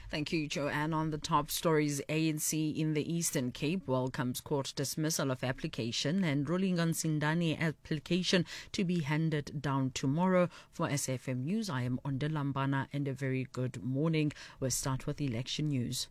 Thank you, Joanne. On the top stories, ANC in the Eastern Cape welcomes court dismissal of application and ruling on Sindani application to be handed down tomorrow. For SFM News, I am Onde Lambana and a very good morning. We'll start with election news.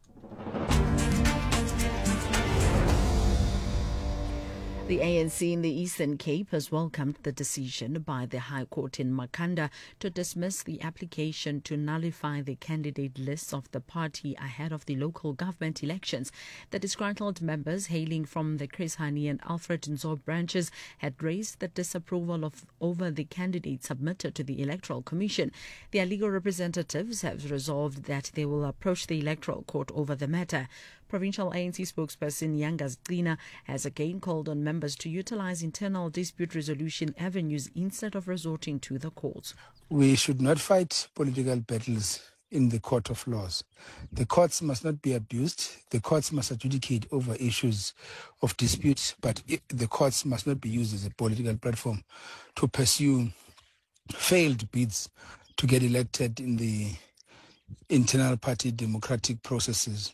The ANC in the Eastern Cape has welcomed the decision by the High Court in Makhanda to dismiss the application to nullify the candidate lists of the party ahead of the local government elections. The disgruntled members hailing from the Chris Hani and Alfred Nzo branches had raised the disapproval over the candidates submitted to the Electoral Commission. Their legal representatives have resolved that they will approach the Electoral Court over the matter. Provincial ANC spokesperson Yangas Gcina has again called on members to utilize internal dispute resolution avenues instead of resorting to the courts. We should not fight political battles in the court of laws. The courts must not be abused. The courts must adjudicate over issues of dispute, but the courts must not be used as a political platform to pursue failed bids to get elected in the internal party democratic processes.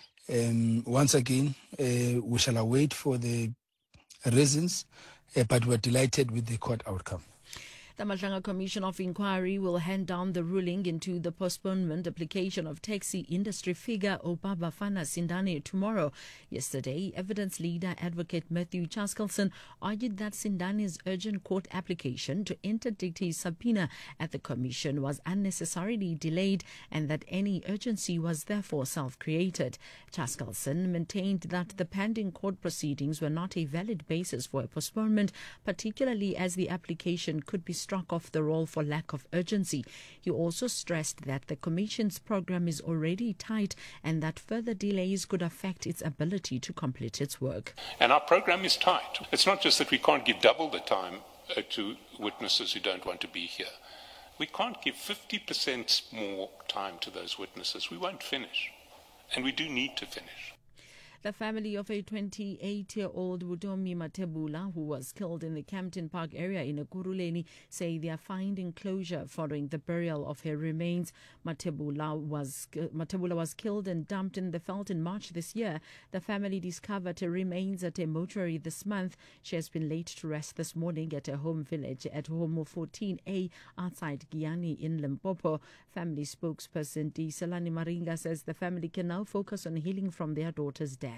Once again, we shall await for the reasons, but we're delighted with the court outcome. The Mahlanga Commission of Inquiry will hand down the ruling into the postponement application of taxi industry figure Obabafana Sindani tomorrow. Yesterday, evidence leader advocate Matthew Chaskalson argued that Sindani's urgent court application to interdict his subpoena at the commission was unnecessarily delayed and that any urgency was therefore self-created. Chaskalson maintained that the pending court proceedings were not a valid basis for a postponement, particularly as the application could be struck off the roll for lack of urgency. He also stressed that the Commission's program is already tight and that further delays could affect its ability to complete its work. And our program is tight. It's not just that we can't give double the time to witnesses who don't want to be here. We can't give 50% more time to those witnesses. We won't finish. And we do need to finish. The family of a 28-year-old Wudomi Matebula, who was killed in the Campton Park area in Ekurhuleni, say they are finding closure following the burial of her remains. Matebula was killed and dumped in the veld in March this year. The family discovered her remains at a mortuary this month. She has been laid to rest this morning at her home village at Homo 14A outside Giyani in Limpopo. Family spokesperson Diselani Maringa says the family can now focus on healing from their daughter's death.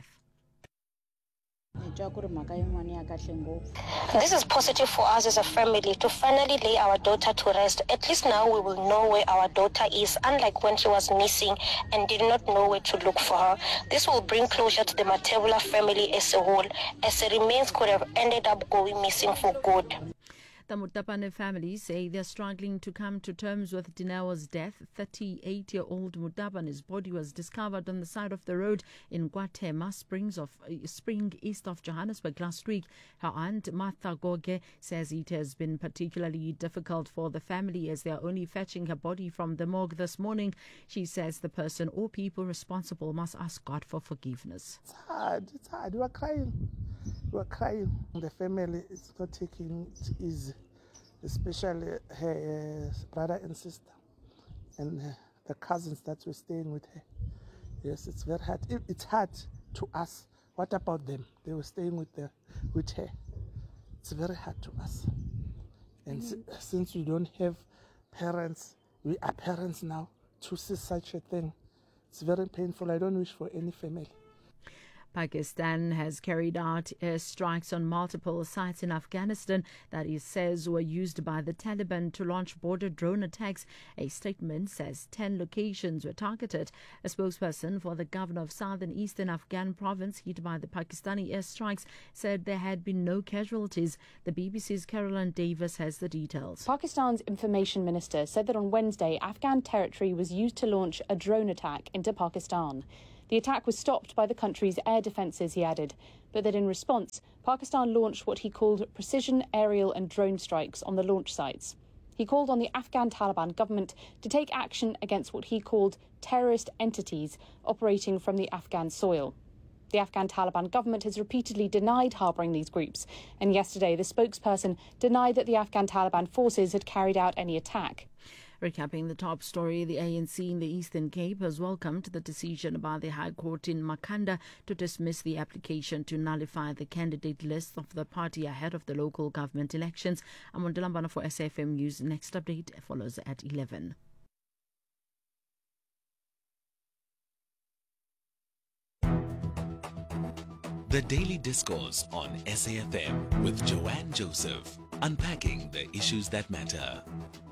This is positive for us as a family to finally lay our daughter to rest. At least now we will know where our daughter is, unlike when she was missing and did not know where to look for her. This will bring closure to the Matebula family as a whole, as the remains could have ended up going missing for good. The Mutapane family say they're struggling to come to terms with Dineo's death. 38-year-old Mutapane's body was discovered on the side of the road in Guatema, Spring east of Johannesburg last week. Her aunt, Martha Goge, says it has been particularly difficult for the family as they are only fetching her body from the morgue this morning. She says the person or people responsible must ask God for forgiveness. It's hard. We are crying. The family is not taking it easy, especially her brother and sister and the cousins that were staying with her. Yes, it's very hard. It's hard to us. What about them? They were staying with her. It's very hard to us. And since we don't have parents, we are parents now, to see such a thing, it's very painful. I don't wish for any family. Pakistan has carried out airstrikes on multiple sites in Afghanistan that it says were used by the Taliban to launch border drone attacks. A statement says 10 locations were targeted. A spokesperson for the governor of southern eastern Afghan province hit by the Pakistani airstrikes said there had been no casualties. The BBC's Carolyn Davis has the details. Pakistan's information minister said that on Wednesday, Afghan territory was used to launch a drone attack into Pakistan. The attack was stopped by the country's air defences, he added, but that in response, Pakistan launched what he called precision aerial and drone strikes on the launch sites. He called on the Afghan Taliban government to take action against what he called terrorist entities operating from the Afghan soil. The Afghan Taliban government has repeatedly denied harbouring these groups, and yesterday the spokesperson denied that the Afghan Taliban forces had carried out any attack. Recapping the top story, the ANC in the Eastern Cape has welcomed the decision by the High Court in Makhanda to dismiss the application to nullify the candidate list of the party ahead of the local government elections. I'm on Delambana for SAFM News. Next update follows at 11. The Daily Discourse on SAFM with Joanne Joseph, unpacking the issues that matter.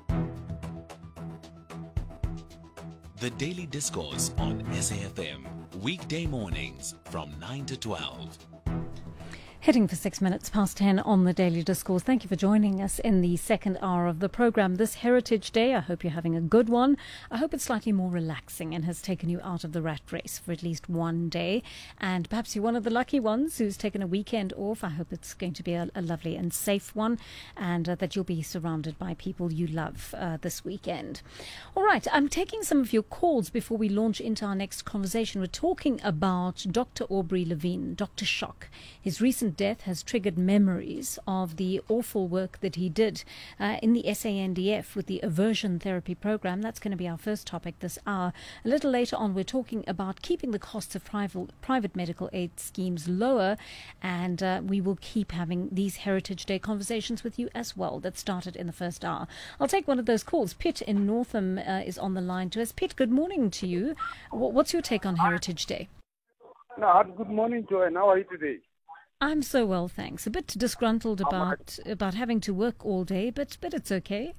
The Daily Discourse on SAFM, weekday mornings from 9 to 12. Heading for 6 minutes past 10 on the Daily Discourse. Thank you for joining us in the second hour of the programme this Heritage Day. I hope you're having a good one. I hope it's slightly more relaxing and has taken you out of the rat race for at least one day. And perhaps you're one of the lucky ones who's taken a weekend off. I hope it's going to be a lovely and safe one, and that you'll be surrounded by people you love this weekend. All right, I'm taking some of your calls before we launch into our next conversation. We're talking about Dr. Aubrey Levine, Dr. Shock. His recent death has triggered memories of the awful work that he did in the SANDF with the aversion therapy program. That's going to be our first topic this hour. A little later on, we're talking about keeping the costs of private medical aid schemes lower, and we will keep having these Heritage Day conversations with you as well that started in the first hour. I'll take one of those calls. Pitt in Northam is on the line to us. Pitt, good morning to you. What's your take on Heritage Day? No, good morning, Joanne. How are you today? I'm so well, thanks. A bit disgruntled about having to work all day, but it's okay.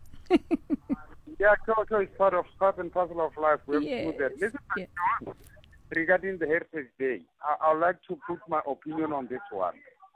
Yeah, so it's part and parcel of life. We have to do that. Listen, John, regarding the Heritage Day, I would like to put my opinion on this one.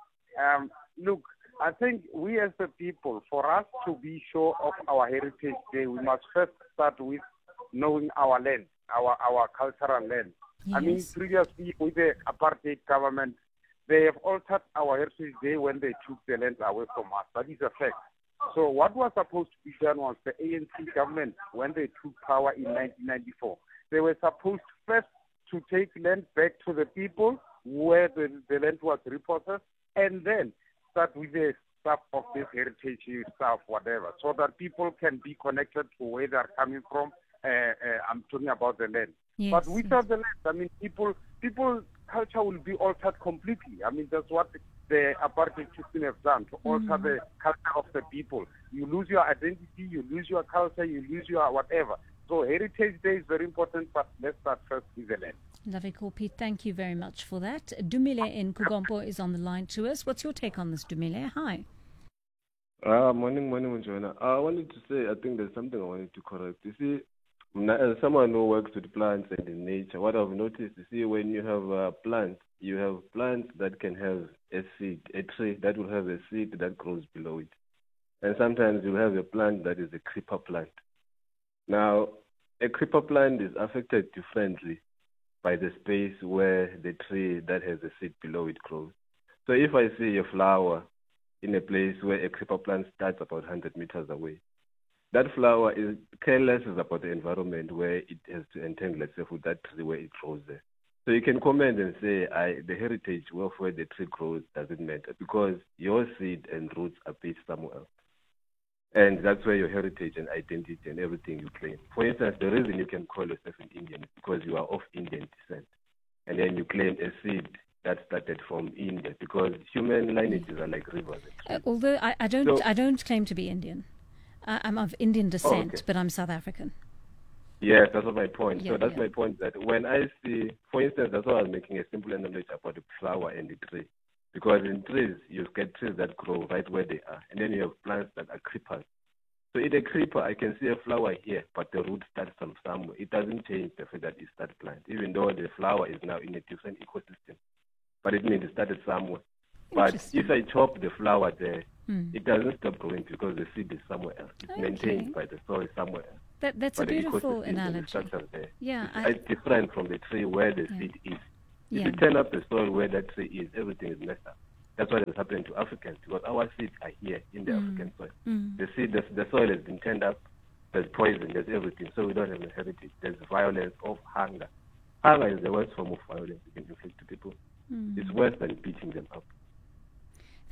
Look, I think we as the people, for us to be sure of our Heritage Day, we must first start with knowing our land, our cultural land. Yes. I mean, previously with the apartheid government, they have altered our Heritage Day when they took the land away from us. That is a fact. So what was supposed to be done was the ANC government, when they took power in 1994, they were supposed first to take land back to the people where the land was repossessed, and then start with the stuff of this heritage stuff, whatever, so that people can be connected to where they're coming from. I'm talking about the land. Yes, but without the land, I mean, people culture will be altered completely. I mean, that's what the apartheid system have done, to alter the culture of the people. You lose your identity, you lose your culture, you lose your whatever. So Heritage Day is very important, but let's start first with the land. Lovely call, Pete. Thank you very much for that. Dumile in Kugompo is on the line to us. What's your take on this, Dumile? Hi. Morning, Joanna. I wanted to say, I think there's something I wanted to correct. You see, as someone who works with plants and in nature, what I've noticed, you see, when you have plants, you have plants that can have a seed, a tree that will have a seed that grows below it. And sometimes you have a plant that is a creeper plant. Now, a creeper plant is affected differently by the space where the tree that has a seed below it grows. So if I see a flower in a place where a creeper plant starts about 100 meters away, that flower is careless about the environment where it has to entangle itself with that tree where it grows there. So you can comment and say, the heritage of where the tree grows doesn't matter because your seed and roots are based somewhere else. And that's where your heritage and identity and everything you claim. For instance, the reason you can call yourself an Indian is because you are of Indian descent. And then you claim a seed that started from India because human lineages are like rivers. Although I don't claim to be Indian. I'm of Indian descent, but I'm South African. Yes, that's my point. Yeah, so that's my point, that when I see, for instance, that's why I was making a simple analogy about the flower and the tree. Because in trees, you get trees that grow right where they are. And then you have plants that are creepers. So in a creeper, I can see a flower here, but the root starts from somewhere. It doesn't change the fact that it's that plant, even though the flower is now in a different ecosystem. But it means it started somewhere. But if I chop the flower there, it doesn't stop growing because the seed is somewhere else. It's maintained by the soil somewhere else. That's a beautiful analogy. Yeah, it's different from the tree where the seed is. If you turn up the soil where that tree is, everything is messed up. That's what is happening to Africans because our seeds are here in the African soil. The seed, the soil has been turned up. There's poison. There's everything. So we don't have a heritage. There's violence of hunger. Hunger is the worst form of violence you can inflict to people. It's worse than beating them up.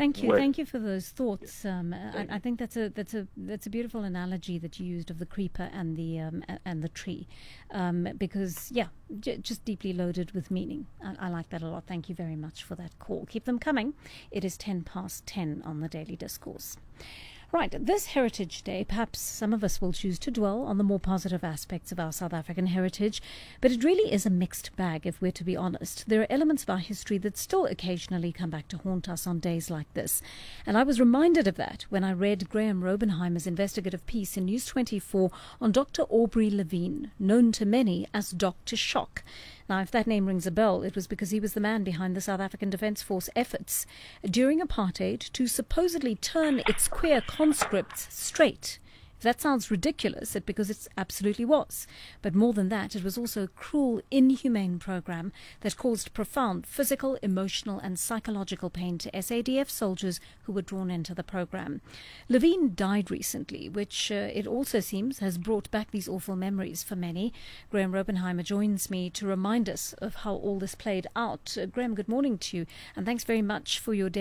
Thank you for those thoughts. I think that's a beautiful analogy that you used of the creeper and the tree, because just deeply loaded with meaning. I like that a lot. Thank you very much for that call. Keep them coming. It is 10:10 on the Daily Discourse. Right, this Heritage Day, perhaps some of us will choose to dwell on the more positive aspects of our South African heritage, but it really is a mixed bag, if we're to be honest. There are elements of our history that still occasionally come back to haunt us on days like this. And I was reminded of that when I read Graham Robenheimer's investigative piece in News 24 on Dr. Aubrey Levine, known to many as Dr. Shock. Now, if that name rings a bell, it was because he was the man behind the South African Defence Force efforts during apartheid to supposedly turn its queer conscripts straight. If that sounds ridiculous, it's because it absolutely was. But more than that, it was also a cruel, inhumane program that caused profound physical, emotional and psychological pain to SADF soldiers who were drawn into the program. Levine died recently, which it also seems has brought back these awful memories for many. Graham Robenheimer joins me to remind us of how all this played out. Graham, good morning to you, and thanks very much for your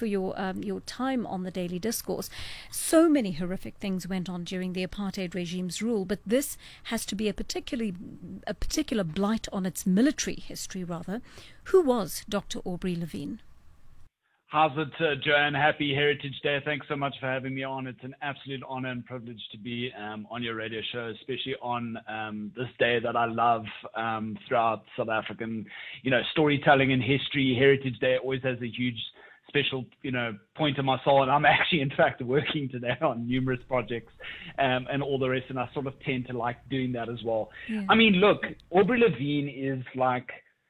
time on the Daily Discourse. So many horrific things went on during the apartheid regime's rule, but this has to be a particular blight on its military history, rather. Who was Dr. Aubrey Levine? How's it, Joanne? Happy Heritage Day. Thanks so much for having me on. It's an absolute honor and privilege to be on your radio show, especially on this day that I love throughout South African, storytelling and history. Heritage Day always has a huge special, point in my soul, and I'm actually, in fact, working today on numerous projects and all the rest, and I sort of tend to like doing that as well. Yeah. I mean, look, Aubrey Levine is like,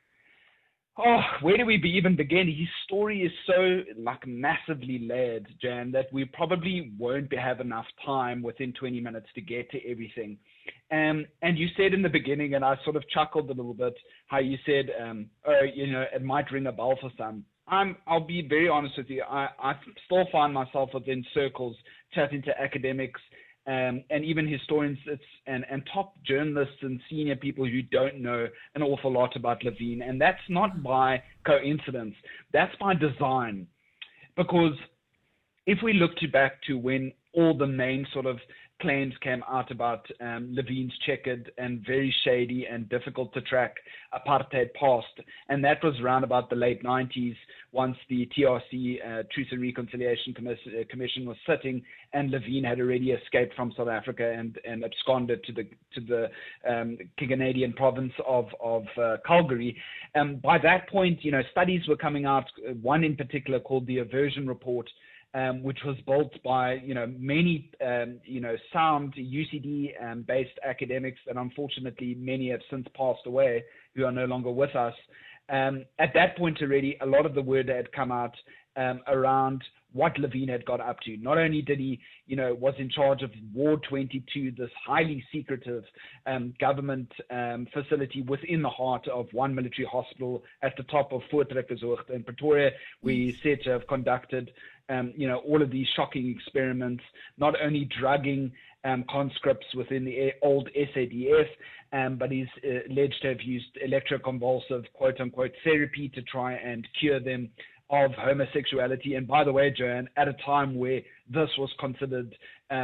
where do we even begin? His story is so massively layered, Jan, that we probably won't have enough time within 20 minutes to get to everything. And you said in the beginning, and I sort of chuckled a little bit, how you said, it might ring a bell for some. I'll be very honest with you. I still find myself within circles chatting to academics and even historians and top journalists and senior people who don't know an awful lot about Levine. And that's not by coincidence. That's by design. Because if we look back to when all the main sort of claims came out about Levine's checkered and very shady and difficult to track apartheid past, and that was around about the late 90s once the TRC, Truth and Reconciliation Commission was sitting, and Levine had already escaped from South Africa and absconded to the Canadian province of Calgary. By that point, studies were coming out, one in particular called the Aversion Report, which was built by, many, sound UCD-based academics, and unfortunately many have since passed away who are no longer with us. At that point already, a lot of the word had come out around what Levine had got up to. Not only did he, was in charge of Ward 22, this highly secretive government facility within the heart of one military hospital at the top of Voortrekkershoogte in Pretoria, where he's said to have conducted all of these shocking experiments, not only drugging conscripts within the old SADF, but he's alleged to have used electroconvulsive, quote-unquote, therapy to try and cure them of homosexuality. And by the way, Joanne, at a time where this was considered,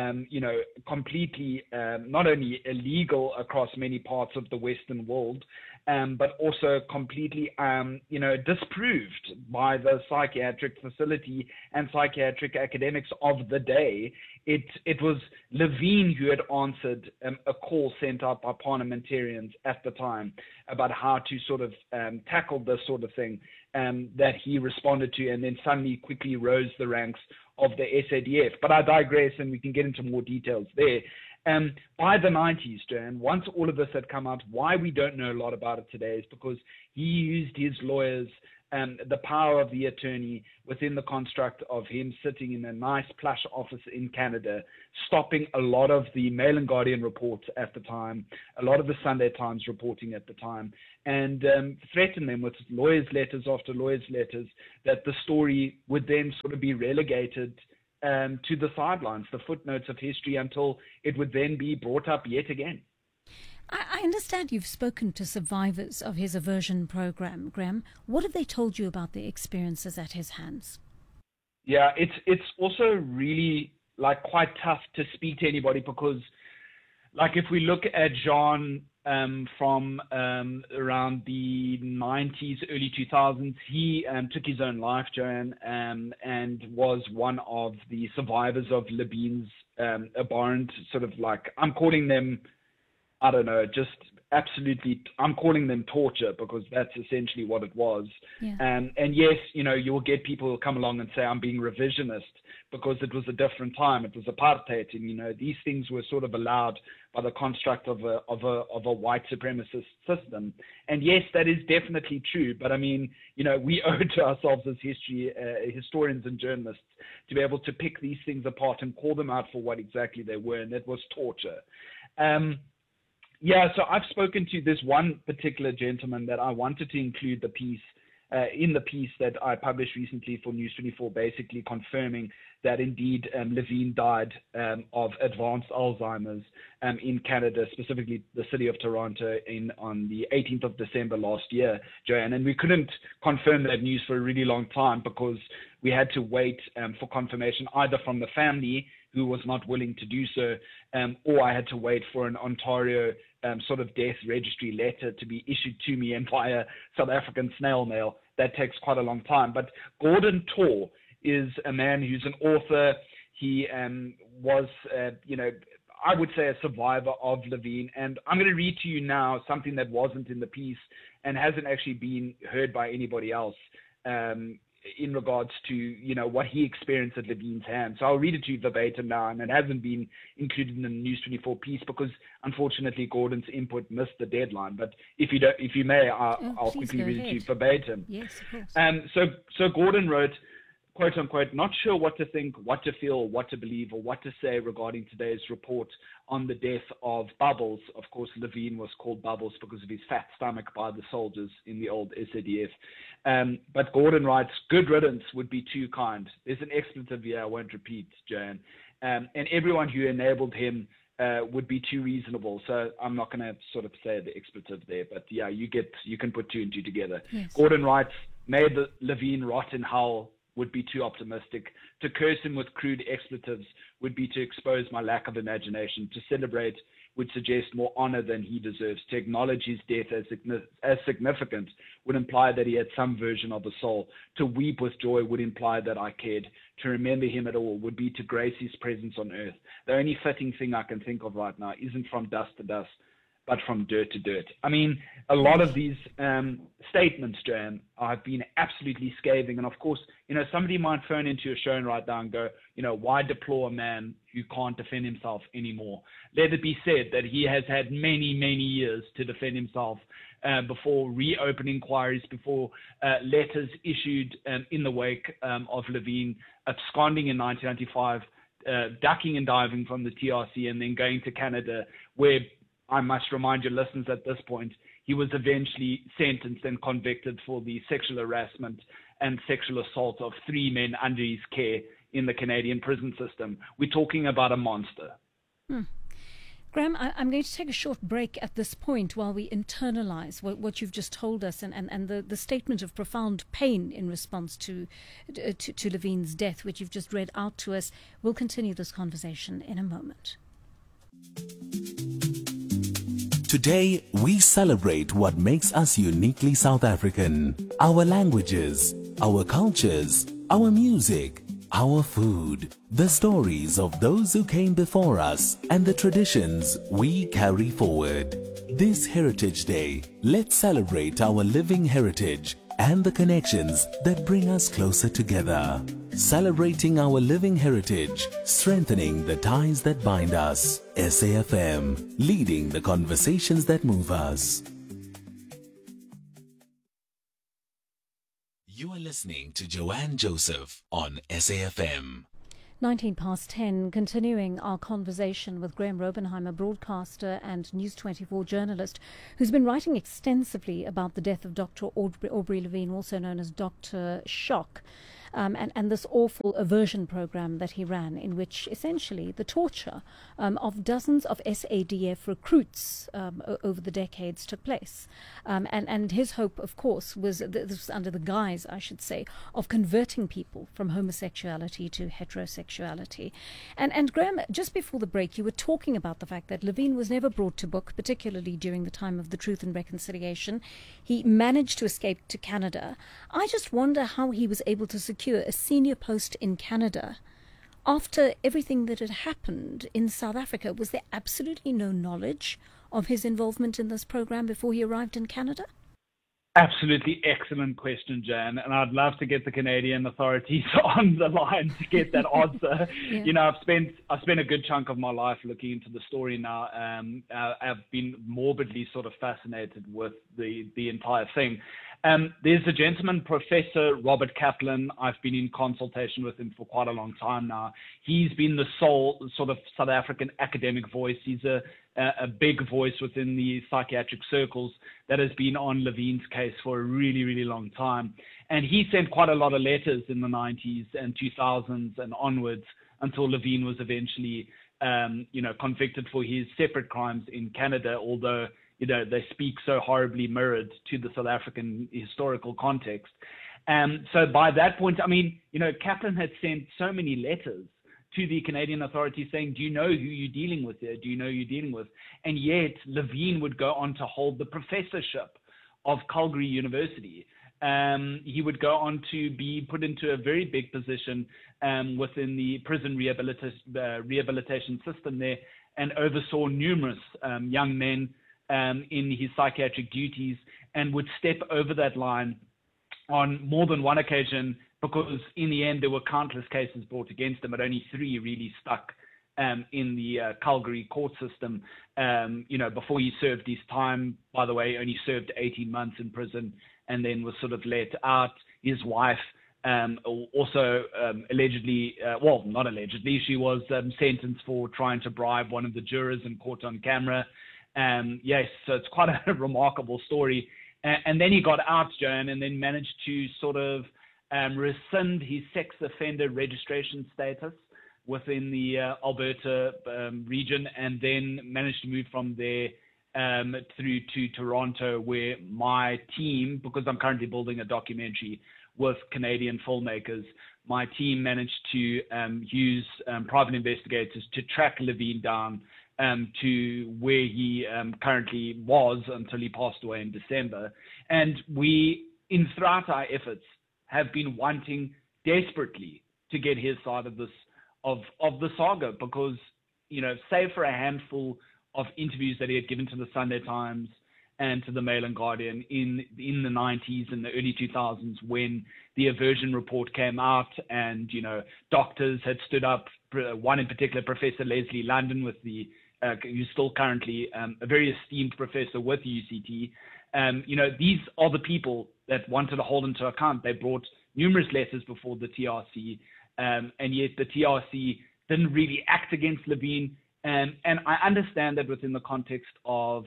completely not only illegal across many parts of the Western world, but also completely, disproved by the psychiatric facility and psychiatric academics of the day. It was Levine who had answered a call sent out by parliamentarians at the time about how to sort of tackle this sort of thing that he responded to, and then suddenly quickly rose the ranks of the SADF. But I digress, and we can get into more details there. By the 90s, Jan, once all of this had come out, why we don't know a lot about it today is because he used his lawyers, the power of the attorney within the construct of him sitting in a nice plush office in Canada, stopping a lot of the Mail and Guardian reports at the time, a lot of the Sunday Times reporting at the time, and threatened them with lawyers' letters after lawyers' letters that the story would then sort of be relegated to the sidelines, the footnotes of history, until it would then be brought up yet again. I understand you've spoken to survivors of his aversion program, Graham. What have they told you about their experiences at his hands? Yeah, it's also really like quite tough to speak to anybody because, like, if we look at Jean from around the 90s, early 2000s, he took his own life, Joanne, and was one of the survivors of Levine's abhorrent sort of like, I'm calling them, I don't know, just absolutely, I'm calling them torture because that's essentially what it was. Yeah. And yes, you know, you'll get people who come along and say I'm being revisionist because it was a different time. It was apartheid, and you know these things were sort of allowed by the construct of a white supremacist system. And yes, that is definitely true. But I mean, you know, we owe it to ourselves as historians and journalists to be able to pick these things apart and call them out for what exactly they were, and that was torture. Yeah, so I've spoken to this one particular gentleman that I wanted to include the piece in the piece that I published recently for News 24, basically confirming that indeed Levine died of advanced Alzheimer's in Canada, specifically the city of Toronto, on the 18th of December last year, Joanne. And we couldn't confirm that news for a really long time because we had to wait for confirmation either from the family, who was not willing to do so, or I had to wait for an Ontario sort of death registry letter to be issued to me and via South African snail mail. That takes quite a long time. But Gordon Torr is a man who's an author. He was, you know, I would say a survivor of Levine. And I'm going to read to you now something that wasn't in the piece and hasn't actually been heard by anybody else in regards to, you know, what he experienced at Levine's hands. So I'll read it to you verbatim now, and it hasn't been included in the News 24 piece because, unfortunately, Gordon's input missed the deadline. But if you may, I'll quickly read it to you verbatim. Yes, of course. So Gordon wrote, quote unquote, not sure what to think, what to feel, what to believe, or what to say regarding today's report on the death of Bubbles. Of course, Levine was called Bubbles because of his fat stomach by the soldiers in the old SADF. But Gordon writes, good riddance would be too kind. There's an expletive here I won't repeat, Jan. And everyone who enabled him would be too reasonable. So I'm not going to sort of say the expletive there, but yeah, you can put two and two together. Yes. Gordon writes, may the Levine rot in hell would be too optimistic. To curse him with crude expletives would be to expose my lack of imagination. To celebrate would suggest more honor than he deserves. To acknowledge his death as significant would imply that he had some version of a soul. To weep with joy would imply that I cared. To remember him at all would be to grace his presence on earth. The only fitting thing I can think of right now isn't from dust to dust, but from dirt to dirt. I mean, a lot of these statements, Joanne, have been absolutely scathing. And of course, you know, somebody might phone into a show right now and go, you know, why deplore a man who can't defend himself anymore? Let it be said that he has had many, many years to defend himself before reopen inquiries, before letters issued in the wake of Levine absconding in 1995, ducking and diving from the TRC and then going to Canada, where I must remind your listeners at this point, he was eventually sentenced and convicted for the sexual harassment and sexual assault of 3 men under his care in the Canadian prison system. We're talking about a monster. Graham, I'm going to take a short break at this point while we internalize what you've just told us and the statement of profound pain in response to Levine's death, which you've just read out to us. We'll continue this conversation in a moment. Today, we celebrate what makes us uniquely South African. Our languages, our cultures, our music, our food, the stories of those who came before us, and the traditions we carry forward. This Heritage Day, let's celebrate our living heritage and the connections that bring us closer together. Celebrating our living heritage, strengthening the ties that bind us. SAFM, leading the conversations that move us. You are listening to Joanne Joseph on SAFM. 10:19, continuing our conversation with Graham Robenheimer, broadcaster and News 24 journalist, who's been writing extensively about the death of Dr. Aubrey Levine, also known as Dr. Shock. and this awful aversion program that he ran, in which essentially the torture of dozens of SADF recruits over the decades took place. And his hope, of course, was this was under the guise, I should say, of converting people from homosexuality to heterosexuality. And Graham, just before the break, you were talking about the fact that Levine was never brought to book, particularly during the time of the Truth and Reconciliation. He managed to escape to Canada. I just wonder how he was able to secure a senior post in Canada after everything that had happened in South Africa. Was there absolutely no knowledge of his involvement in this program before he arrived in Canada? Absolutely excellent question, Jan, and I'd love to get the Canadian authorities on the line to get that answer. Yeah. You know, I've spent a good chunk of my life looking into the story now. I've been morbidly sort of fascinated with the entire thing. There's a gentleman, Professor Robert Kaplan. I've been in consultation with him for quite a long time now. He's been the sole sort of South African academic voice. He's a big voice within the psychiatric circles that has been on Levine's case for a really, really long time. And he sent quite a lot of letters in the 90s and 2000s and onwards until Levine was eventually, convicted for his separate crimes in Canada, although, they speak so horribly mirrored to the South African historical context. So by that point, Kaplan had sent so many letters to the Canadian authorities saying, do you know who you're dealing with here? Do you know who you're dealing with? And yet Levine would go on to hold the professorship of Calgary University. He would go on to be put into a very big position within the prison rehabilitation system there, and oversaw numerous young men in his psychiatric duties, and would step over that line on more than one occasion, because in the end there were countless cases brought against him, but only 3 really stuck in the Calgary court system. Before he served his time, by the way, only served 18 months in prison and then was sort of let out. His wife also allegedly, not allegedly, she was sentenced for trying to bribe one of the jurors and caught on camera. Yes, so it's quite a remarkable story. And then he got out, Joan, and then managed to sort of rescind his sex offender registration status within the Alberta region, and then managed to move from there through to Toronto, where my team, because I'm currently building a documentary with Canadian filmmakers, my team managed to use private investigators to track Levine down to where he currently was until he passed away in December. And we, throughout our efforts, have been wanting desperately to get his side of this, of the saga, because, save for a handful of interviews that he had given to the Sunday Times and to the Mail and Guardian in the 90s and the early 2000s, when the aversion report came out and, doctors had stood up, one in particular, Professor Leslie London, who's still currently a very esteemed professor with UCT. These are the people that wanted to hold him to account. They brought numerous letters before the TRC, and yet the TRC didn't really act against Levine. And I understand that within the context of,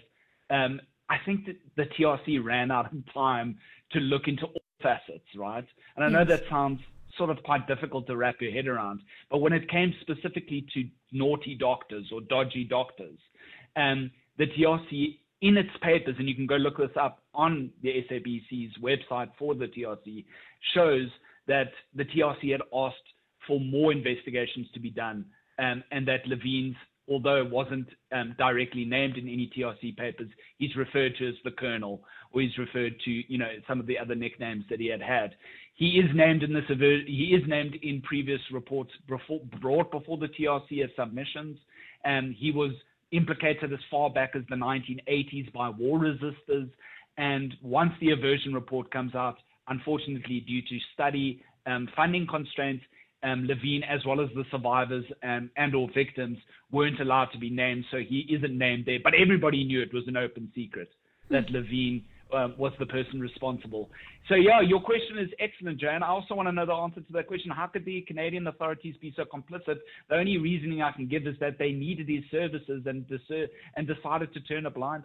I think that the TRC ran out of time to look into all facets, right? And I know that sounds sort of quite difficult to wrap your head around, but when it came specifically to naughty doctors or dodgy doctors, the TRC in its papers, and you can go look this up on the SABC's website for the TRC, shows that the TRC had asked for more investigations to be done, and that Levine's, although it wasn't directly named in any TRC papers, he's referred to as the Colonel, or he's referred to, some of the other nicknames that he had. He is named in he is named in previous reports brought before the TRC as submissions, and he was implicated as far back as the 1980s by war resistors. And once the aversion report comes out, unfortunately, due to study funding constraints, Levine, as well as the survivors and or victims, weren't allowed to be named, so he isn't named there. But everybody knew it was an open secret that Levine was the person responsible. So yeah, your question is excellent, Joanne. I also want to know the answer to that question. How could the Canadian authorities be so complicit? The only reasoning I can give is that they needed his services and decided to turn a blind eye.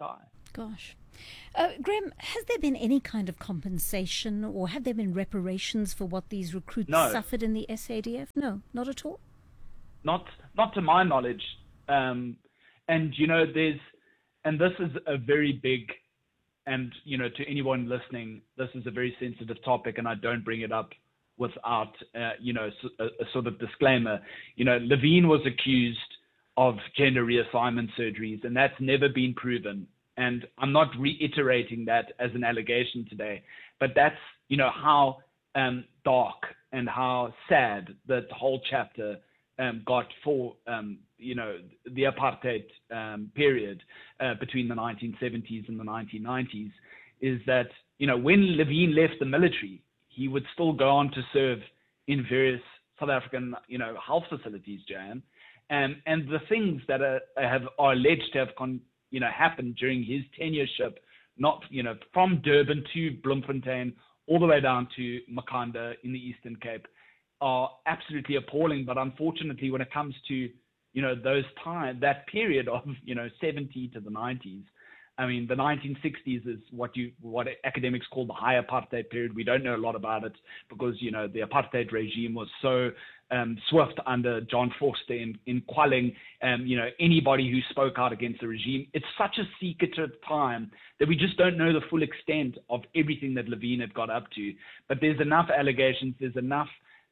Gosh. Graham, has there been any kind of compensation or have there been reparations for what these recruits suffered in the SADF? No, not at all? Not to my knowledge. And, you know, this is a very big, and, you know, to anyone listening, this is a very sensitive topic, and I don't bring it up without, you know, a sort of disclaimer. You know, Levine was accused of gender reassignment surgeries, and that's never been proven. And I'm not reiterating that as an allegation today, but that's, you know, how dark and how sad that whole chapter got for, you know, the apartheid period between the 1970s and the 1990s, is that, you know, when Levine left the military, he would still go on to serve in various South African, you know, health facilities, Jan. And the things that are alleged to have happened during his tenureship, not, you know, from Durban to Bloemfontein, all the way down to Makhanda in the Eastern Cape, are absolutely appalling. But unfortunately, when it comes to, you know, that period of, you know, 70 to the 90s, I mean, the 1960s is what academics call the high apartheid period. We don't know a lot about it because, you know, the apartheid regime was so swift under John Vorster in quelling, you know, anybody who spoke out against the regime. It's such a secretive time that we just don't know the full extent of everything that Levine had got up to. But there's enough allegations, there's enough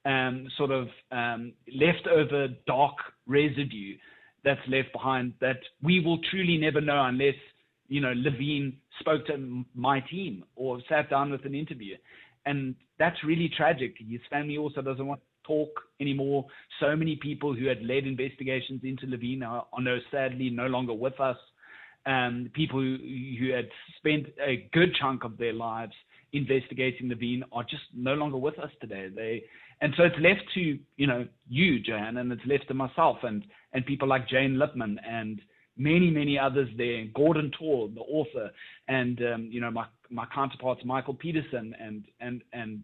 leftover dark residue that's left behind that we will truly never know unless, you know, Levine spoke to my team or sat down with an interview. And that's really tragic. His family also doesn't want to talk anymore. So many people who had led investigations into Levine are sadly no longer with us. People who had spent a good chunk of their lives investigating Levine are just no longer with us today. And so it's left to, you know, you, Joanne, and it's left to myself and people like Jane Lipman and many, many others there, Gordon Tor, the author, and you know, my counterparts, Michael Peterson, and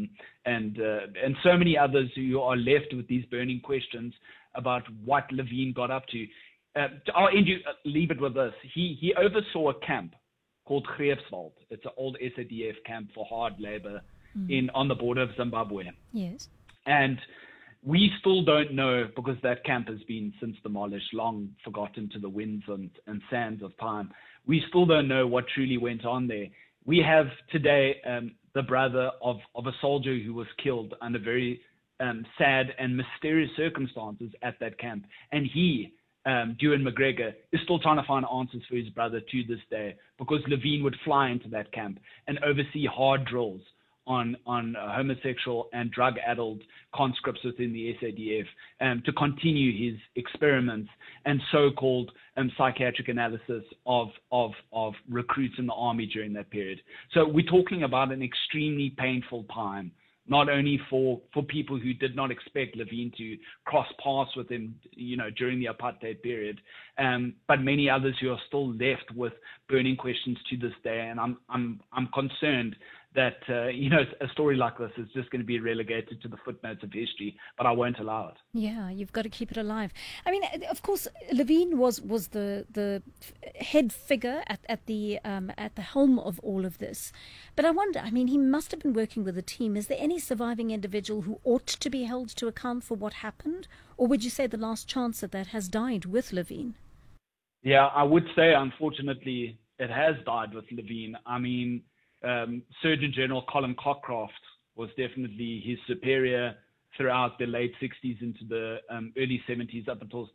so many others who are left with these burning questions about what Levine got up to. I'll leave it with this. He oversaw a camp called Greefswald. It's an old SADF camp for hard labor on the border of Zimbabwe. Yes. And we still don't know, because that camp has been since demolished, long forgotten to the winds and sands of time. We still don't know what truly went on there. We have today the brother of a soldier who was killed under very sad and mysterious circumstances at that camp. And he, Dewan McGregor, is still trying to find answers for his brother to this day, because Levine would fly into that camp and oversee hard drills on homosexual and drug-addled conscripts within the SADF to continue his experiments and so-called psychiatric analysis of recruits in the army during that period. So we're talking about an extremely painful time, not only for people who did not expect Levine to cross paths with him, you know, during the apartheid period, but many others who are still left with burning questions to this day. And I'm concerned that, you know, a story like this is just going to be relegated to the footnotes of history, but I won't allow it. Yeah, you've got to keep it alive. I mean, of course, Levine was the head figure at the helm of all of this. But I wonder, I mean, he must have been working with a team. Is there any surviving individual who ought to be held to account for what happened? Or would you say the last chance at that has died with Levine? Yeah, I would say, unfortunately, it has died with Levine. I mean, Surgeon General Colin Cockcroft was definitely his superior throughout the late 60s into the early 70s up until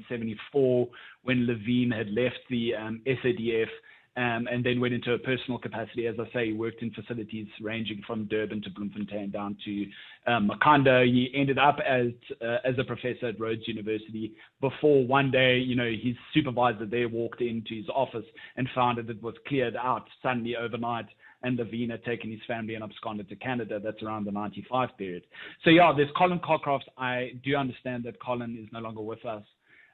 1974, when Levine had left the SADF and then went into a personal capacity. As I say, he worked in facilities ranging from Durban to Bloemfontein down to Makhanda. He ended up as a professor at Rhodes University before one day, you know, his supervisor there walked into his office and found that it was cleared out suddenly overnight, and Levine had taken his family and absconded to Canada. That's around the 95 period. So yeah, there's Colin Cockcroft. I do understand that Colin is no longer with us.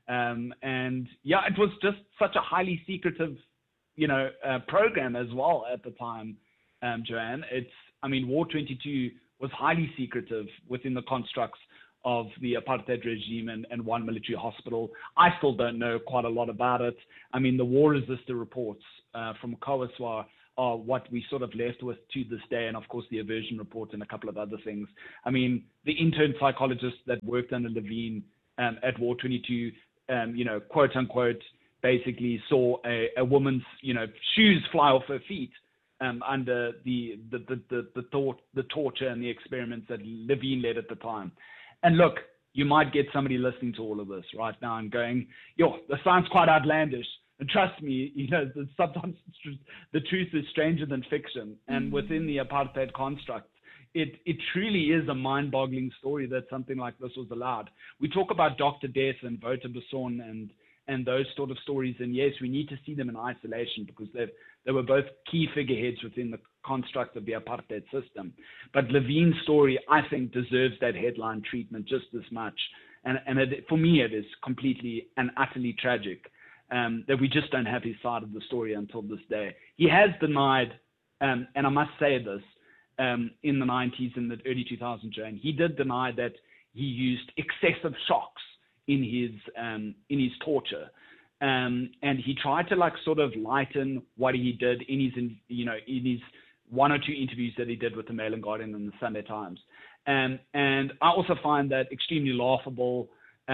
And yeah, it was just such a highly secretive, you know, program as well at the time, Joanne. War 22 was highly secretive within the constructs of the apartheid regime and one military hospital. I still don't know quite a lot about it. I mean, the war resistor reports from COASWA are what we sort of left with to this day, and of course the aversion report and a couple of other things. I mean, the intern psychologist that worked under Levine at War 22, quote unquote, basically saw a woman's, shoes fly off her feet under the torture and the experiments that Levine led at the time. And look, you might get somebody listening to all of this right now and going, this sounds quite outlandish. And trust me, sometimes the truth is stranger than fiction. And within the apartheid construct, it truly is a mind-boggling story that something like this was allowed. We talk about Dr. Death and Wouter Besson and those sort of stories, and yes, we need to see them in isolation because they were both key figureheads within the construct of the apartheid system. But Levine's story, I think, deserves that headline treatment just as much. And for me, it is completely and utterly tragic that we just don't have his side of the story until this day. He has denied, and I must say this, in the 90s and the early 2000s, Joan, he did deny that he used excessive shocks in his torture. And he tried to sort of lighten what he did in his one or two interviews that he did with the Mail and Guardian and the Sunday Times. And I also find that extremely laughable.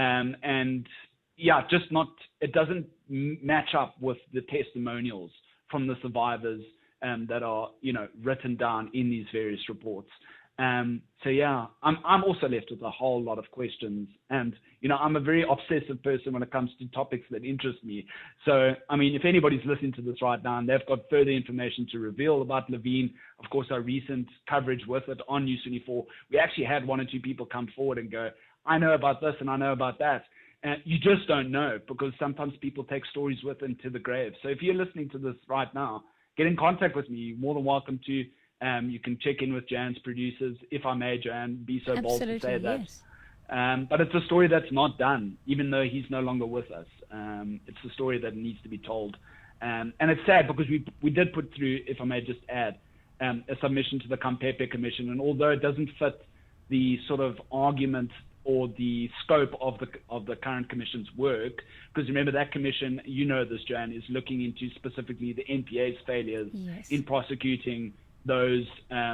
It doesn't match up with the testimonials from the survivors that are, written down in these various reports. I'm also left with a whole lot of questions. And, I'm a very obsessive person when it comes to topics that interest me. So, I mean, if anybody's listening to this right now and they've got further information to reveal about Levine, of course, our recent coverage with it on News 24, we actually had one or two people come forward and go, I know about this and I know about that. And you just don't know because sometimes people take stories with them to the grave. So if you're listening to this right now, get in contact with me. You're more than welcome to. You can check in with Jan's producers, if I may, Jan, be so bold to say that. Yes. But it's a story that's not done, even though he's no longer with us. It's a story that needs to be told. And it's sad because we did put through, if I may just add, a submission to the Kampepe Commission. And although it doesn't fit the sort of argument or the scope of the current commission's work, because remember that commission, this, Jan, is looking into specifically the NPA's failures in prosecuting those,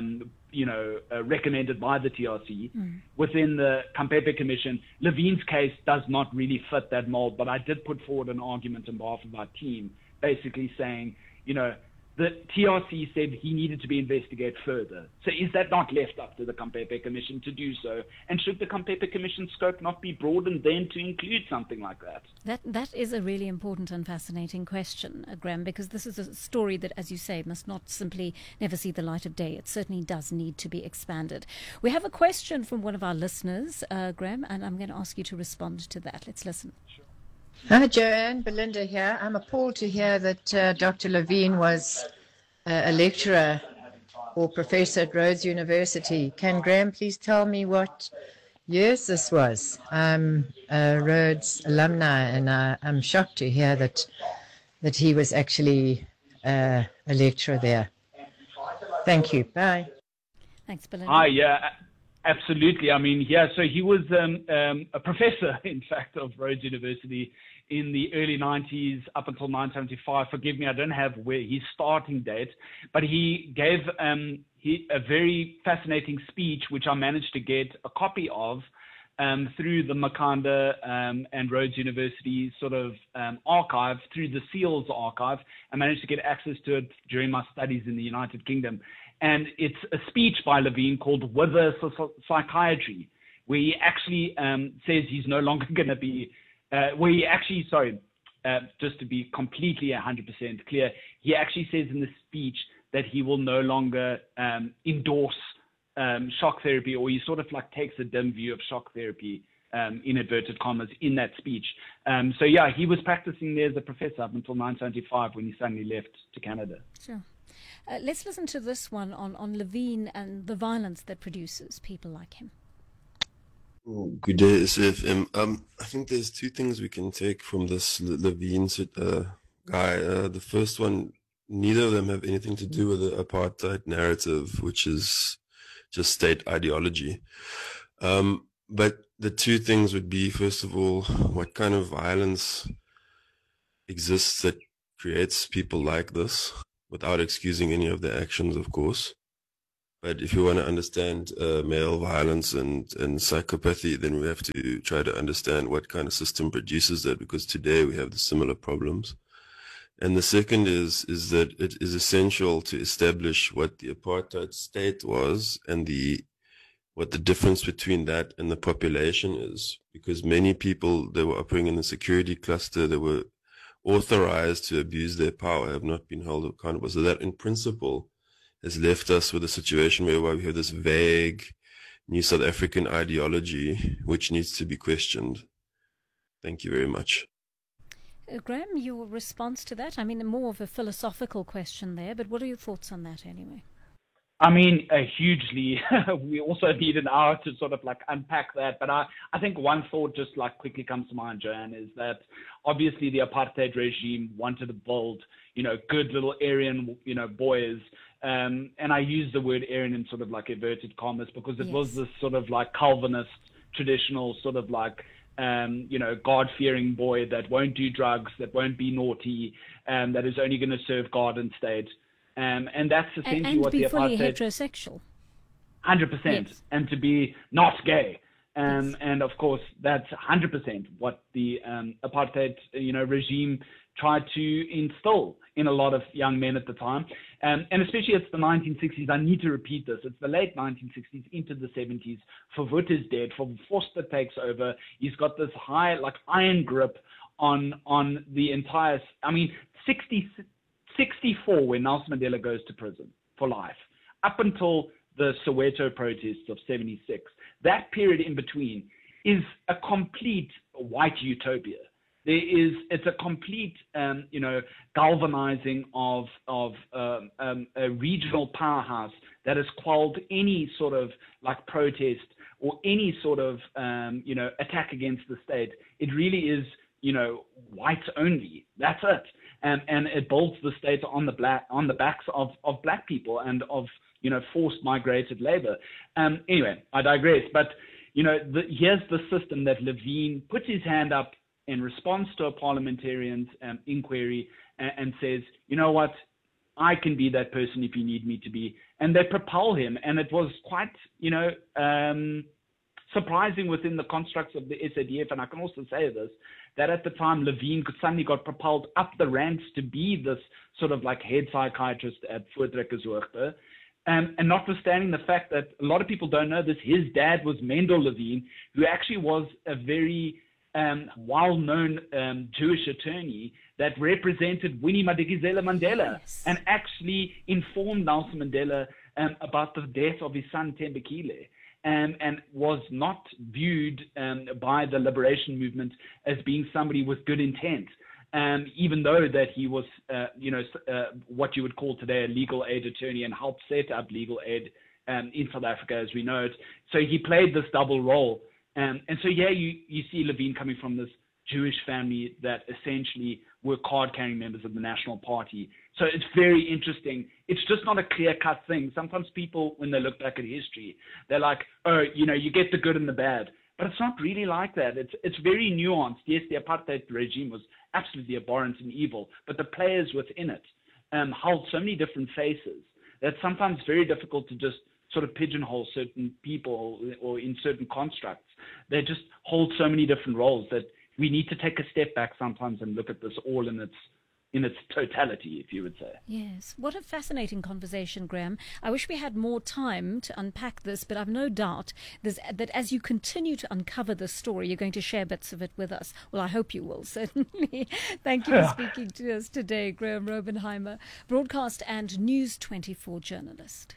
recommended by the TRC. Within the Kampepe Commission, Levine's case does not really fit that mold, but I did put forward an argument on behalf of our team, basically saying, the TRC said he needed to be investigated further. So is that not left up to the Kampepe Commission to do so? And should the Kampepe Commission scope not be broadened then to include something like that? That is a really important and fascinating question, Graham, because this is a story that, as you say, must not simply never see the light of day. It certainly does need to be expanded. We have a question from one of our listeners, Graham, and I'm going to ask you to respond to that. Let's listen. Sure. Hi, Joanne. Belinda here. I'm appalled to hear that Dr. Levine was a lecturer or professor at Rhodes University. Can Graham please tell me what years this was? I'm a Rhodes alumni, and I'm shocked to hear that he was actually a lecturer there. Thank you. Bye. Thanks, Belinda. Hi, yeah. Absolutely. I mean, so he was a professor, in fact, of Rhodes University in the early 90s up until 1975. Forgive me, I don't have his starting date, but he gave a very fascinating speech, which I managed to get a copy of through the Makanda and Rhodes University sort of archive, through the SEALS archive. I managed to get access to it during my studies in the United Kingdom. And it's a speech by Levine called Wither Psychiatry, where he actually says he's no longer going to be, just to be completely 100% clear, he actually says in the speech that he will no longer endorse shock therapy, or he sort of takes a dim view of shock therapy, in inverted commas, in that speech. He was practicing there as a professor up until 1975 when he suddenly left to Canada. Sure. Let's listen to this one on Levine and the violence that produces people like him. Good day, SFM. I think there's two things we can take from this Levine guy. The first one, neither of them have anything to do with the apartheid narrative, which is just state ideology. But the two things would be, first of all, what kind of violence exists that creates people like this, without excusing any of their actions, of course. But if you want to understand male violence and psychopathy, then we have to try to understand what kind of system produces that, because today we have the similar problems. And the second is that it is essential to establish what the apartheid state was and what the difference between that and the population is, because many people that were operating in the security cluster that were authorized to abuse their power have not been held accountable. So that in principle has left us with a situation whereby we have this vague new South African ideology which needs to be questioned. Thank you very much. Graham, your response to that? I mean, more of a philosophical question there, but what are your thoughts on that anyway? I mean, hugely. We also need an hour to sort of like unpack that. But I think one thought just like quickly comes to mind, Joanne, is that obviously the apartheid regime wanted to build, good little Aryan, boys. And I use the word Aryan in sort of like inverted commas because it was this sort of like Calvinist, traditional sort of like, God-fearing boy that won't do drugs, that won't be naughty, that is only going to serve God and state. And that's essentially what the apartheid... And be fully heterosexual. 100%. Yes. And to be not gay. And of course, that's 100% what the apartheid, regime tried to instill in a lot of young men at the time. And especially it's the 1960s. I need to repeat this. It's the late 1960s into the 70s. Verwoerd is dead. Vorster takes over. He's got this high, like iron grip on the entire... 64 when Nelson Mandela goes to prison for life, up until the Soweto protests of 76. That period in between is a complete white utopia. It's a complete, galvanizing of a regional powerhouse that has quelled any sort of like protest or any sort of, attack against the state. It really is, whites only. That's it. And it builds the state on the backs of black people and of, forced migrated labor. Anyway, I digress. But, here's the system that Levine puts his hand up in response to a parliamentarian's inquiry and says, you know what, I can be that person if you need me to be. And they propel him. And it was quite, surprising within the constructs of the SADF. And I can also say this, that at the time, Levine suddenly got propelled up the ranks to be this sort of like head psychiatrist at Voortrekkershoogte. And notwithstanding the fact that a lot of people don't know this, his dad was Mendel Levine, who actually was a very well-known Jewish attorney that represented Winnie Madikizela Mandela and actually informed Nelson Mandela about the death of his son Thembekile. And was not viewed by the liberation movement as being somebody with good intent, even though that he was, what you would call today a legal aid attorney and helped set up legal aid in South Africa as we know it. So he played this double role. And so, you see Levine coming from this Jewish family that essentially were card-carrying members of the National Party. So it's very interesting. It's just not a clear-cut thing. Sometimes people, when they look back at history, they're like, oh, you get the good and the bad. But it's not really like that. It's very nuanced. Yes, the apartheid regime was absolutely abhorrent and evil, but the players within it held so many different faces that sometimes it's very difficult to just sort of pigeonhole certain people or in certain constructs. They just hold so many different roles that we need to take a step back sometimes and look at this all in its totality, if you would say. Yes. What a fascinating conversation, Graham. I wish we had more time to unpack this, but I've no doubt that as you continue to uncover this story, you're going to share bits of it with us. Well, I hope you will, certainly. Thank you for speaking to us today, Graham Robenheimer, broadcast and News 24 journalist.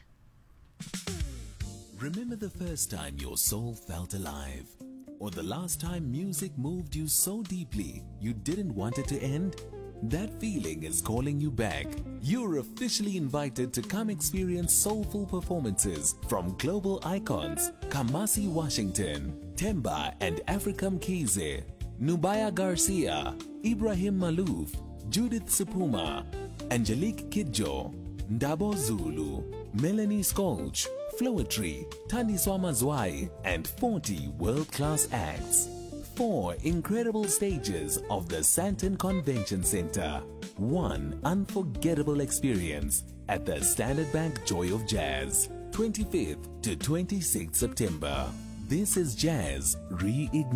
Remember the first time your soul felt alive? Or the last time music moved you so deeply you didn't want it to end? That feeling is calling you back. You're officially invited to come experience soulful performances from global icons Kamasi Washington, Temba and Africa Mkhize, Nubaya Garcia, Ibrahim Malouf, Judith Sepuma, Angelique Kidjo, Ndabo Zulu, Melanie Skolch, Floetry, Thandiswa Mazwai, and 40 world-class acts. 4 incredible stages of the Sandton Convention Center. 1 unforgettable experience at the Standard Bank Joy of Jazz. 25th to 26th September. This is Jazz Reignite.